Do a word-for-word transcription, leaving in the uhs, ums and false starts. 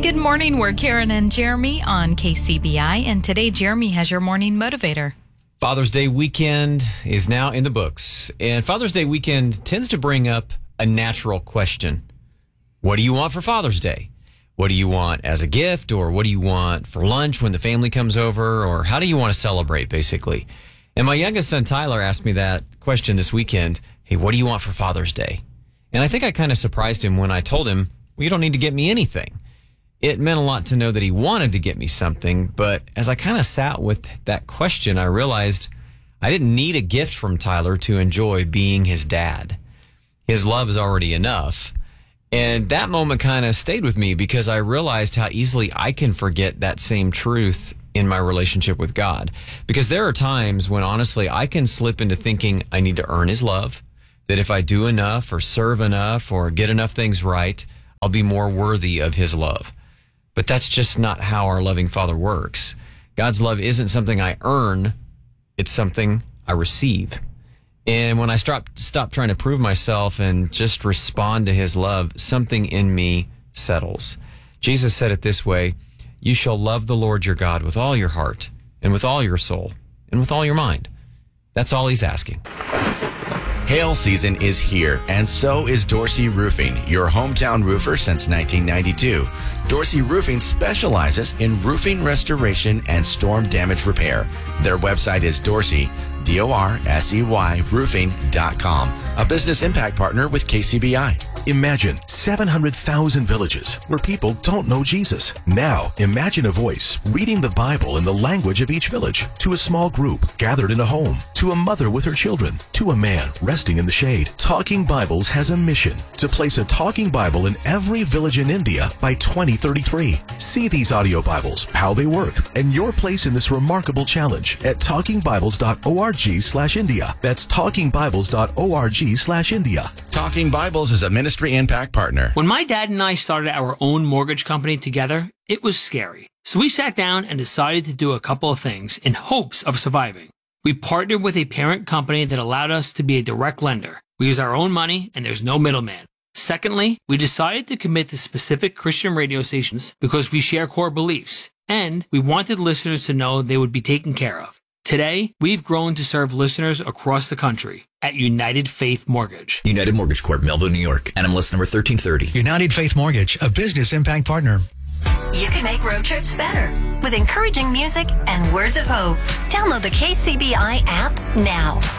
Good morning. We're Karen and Jeremy on K C B I, and today Jeremy has your morning motivator. Father's Day weekend is now in the books, and Father's Day weekend tends to bring up a natural question. What do you want for Father's Day? What do you want as a gift, or what do you want for lunch when the family comes over, or how do you want to celebrate, basically? And my youngest son, Tyler, asked me that question this weekend. Hey, what do you want for Father's Day? And I think I kind of surprised him when I told him, well, you don't need to get me anything. It meant a lot to know that he wanted to get me something, but as I kind of sat with that question, I realized I didn't need a gift from Tyler to enjoy being his dad. His love is already enough. And that moment kind of stayed with me because I realized how easily I can forget that same truth in my relationship with God. Because there are times when honestly I can slip into thinking I need to earn his love, that if I do enough or serve enough or get enough things right, I'll be more worthy of his love. But that's just not how our loving Father works. God's love isn't something I earn. It's something I receive. And when I stop, stop trying to prove myself and just respond to his love, something in me settles. Jesus said it this way, you shall love the Lord your God with all your heart and with all your soul and with all your mind. That's all he's asking. Hail season is here, and so is Dorsey Roofing, your hometown roofer since nineteen ninety-two. Dorsey Roofing specializes in roofing restoration and storm damage repair. Their website is Dorsey, D O R S E Y, roofing dot com, a business impact partner with K C B I. Imagine seven hundred thousand villages where people don't know Jesus. Now, imagine a voice reading the Bible in the language of each village, to a small group gathered in a home, to a mother with her children, to a man resting in the shade. Talking Bibles has a mission to place a talking Bible in every village in India by twenty thirty-three. See these audio Bibles, how they work, and your place in this remarkable challenge at talking bibles dot org slash India. That's talking bibles dot org slash India. Talking Bibles is a ministry impact partner. When my dad and I started our own mortgage company together, it was scary. So we sat down and decided to do a couple of things in hopes of surviving. We partnered with a parent company that allowed us to be a direct lender. We use our own money and there's no middleman. Secondly, we decided to commit to specific Christian radio stations because we share core beliefs, and we wanted listeners to know they would be taken care of. Today, we've grown to serve listeners across the country at United Faith Mortgage. United Mortgage Corp, Melville, New York. N M L S number thirteen thirty. United Faith Mortgage, a business impact partner. You can make road trips better with encouraging music and words of hope. Download the K C B I app now.